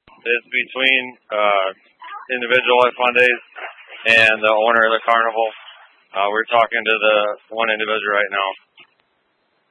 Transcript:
It's between individual F1 days and the owner of the carnival. We're talking to the one individual right now.